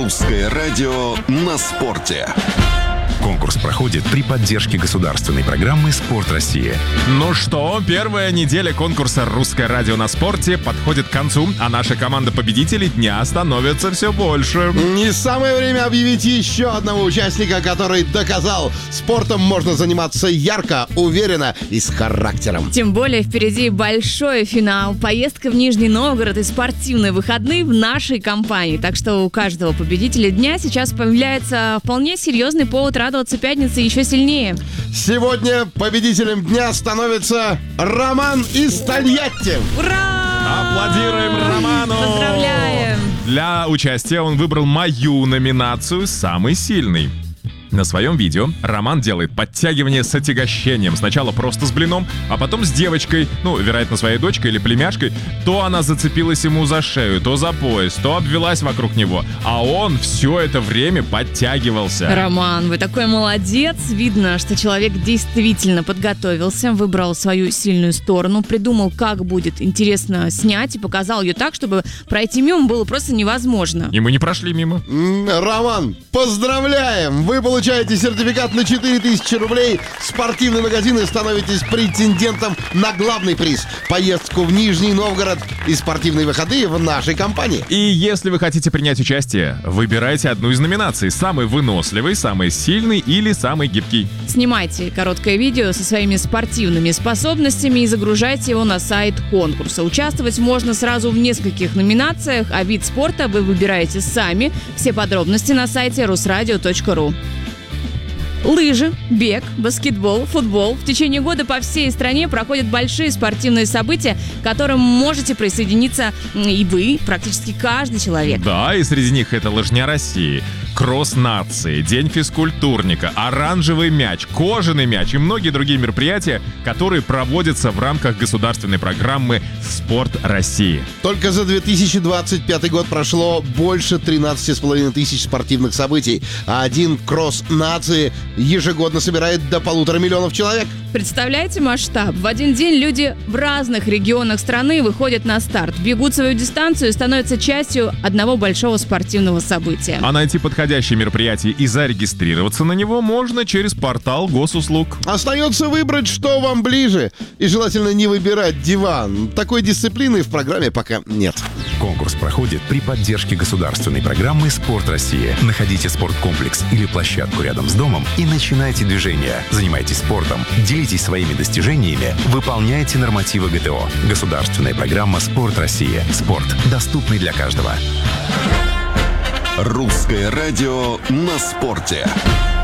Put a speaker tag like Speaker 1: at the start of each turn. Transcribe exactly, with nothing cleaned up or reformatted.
Speaker 1: Русское радио на спорте.
Speaker 2: Конкурс проходит при поддержке государственной программы «Спорт России».
Speaker 3: Ну что, первая неделя конкурса «Русское радио на спорте» подходит к концу, а наша команда победителей дня становится все больше.
Speaker 4: Не самое время объявить еще одного участника, который доказал, спортом можно заниматься ярко, уверенно и с характером.
Speaker 5: Тем более впереди большой финал, поездка в Нижний Новгород и спортивные выходные в нашей компании. Так что у каждого победителя дня сейчас появляется вполне серьезный повод радоваться пятнице еще сильнее.
Speaker 4: Сегодня победителем дня становится Роман из Тольятти.
Speaker 5: Ура!
Speaker 3: Аплодируем Роману!
Speaker 5: Поздравляем!
Speaker 3: Для участия он выбрал мою номинацию «Самый сильный». На своем видео Роман делает подтягивание с отягощением. Сначала просто с блином, а потом с девочкой, ну, вероятно, своей дочкой или племяшкой. То она зацепилась ему за шею, то за пояс, то обвелась вокруг него. А он все это время подтягивался.
Speaker 5: Роман, вы такой молодец. Видно, что человек действительно подготовился, выбрал свою сильную сторону, придумал, как будет интересно снять и показал ее так, чтобы пройти мимо было просто невозможно.
Speaker 3: И мы не прошли мимо.
Speaker 4: Роман, поздравляем! Вы получаете сертификат на четыре тысячи рублей в спортивный магазин и становитесь претендентом на главный приз – поездку в Нижний Новгород и спортивные выходные в нашей компании.
Speaker 3: И если вы хотите принять участие, выбирайте одну из номинаций: самый выносливый, самый сильный или самый гибкий.
Speaker 5: Снимайте короткое видео со своими спортивными способностями и загружайте его на сайт конкурса. Участвовать можно сразу в нескольких номинациях, а вид спорта вы выбираете сами. Все подробности на сайте русрадио точка ру. Лыжи, бег, баскетбол, футбол. В течение года по всей стране проходят большие спортивные события, к которым можете присоединиться и вы, практически каждый человек.
Speaker 3: Да, и среди них это лыжня России, кросс нации, день физкультурника, оранжевый мяч, кожаный мяч и многие другие мероприятия, которые проводятся в рамках государственной программы «Спорт России».
Speaker 4: Только за две тысячи двадцать пятый год прошло больше тринадцати с половиной тысяч спортивных событий, а один кросс нации ежегодно собирает до полутора миллионов человек.
Speaker 5: Представляете масштаб? В один день люди в разных регионах страны выходят на старт, бегут свою дистанцию и становятся частью одного большого спортивного события.
Speaker 3: А найти подходящее мероприятие и зарегистрироваться на него можно через портал госуслуг.
Speaker 4: Остается выбрать, что вам ближе. И желательно не выбирать диван. Такой дисциплины в программе пока нет.
Speaker 2: Конкурс проходит при поддержке государственной программы «Спорт России». Находите спорткомплекс или площадку рядом с домом и начинайте движение. Занимайтесь спортом, делитесь своими достижениями, выполняйте нормативы гэ тэ о. Государственная программа «Спорт России». Спорт, доступный для каждого.
Speaker 1: Русское радио на спорте.